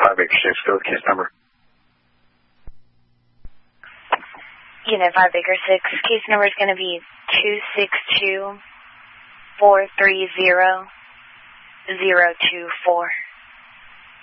Baker 6, go with case number. Unit 5 Baker 6, case number is going to be 262-430-024.